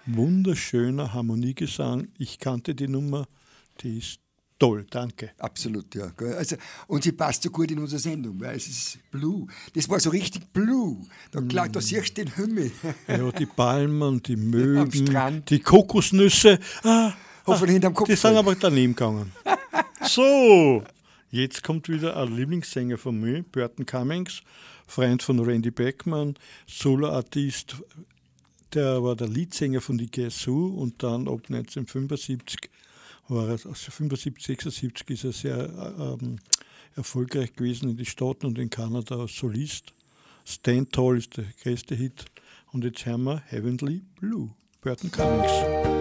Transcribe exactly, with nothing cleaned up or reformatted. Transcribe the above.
Wunderschöner Harmoniegesang. Ich kannte die Nummer, die ist toll, danke. Absolut, ja. Also, und sie passt so gut in unsere Sendung, weil es ist Blue. Das war so richtig Blue. Da, mm. da siehst du den Himmel. Ja, die Palmen, die Möwen, die Kokosnüsse. Ah, Hoffentlich hinterm Kopf. Die sind aber daneben gegangen. So, jetzt kommt wieder ein Lieblingssänger von mir, Burton Cummings, Freund von Randy Bachman, Solo-Artist. Der war der Leadsänger von die Guess Who und dann ab neunzehnhundertfünfundsiebzig, war er, also fünfundsiebzig, sechsundsiebzig ist er sehr ähm, erfolgreich gewesen in den Staaten und in Kanada als Solist. Stand Tall ist der größte Hit. Und jetzt hören wir Heavenly Blue, Burton Cummings.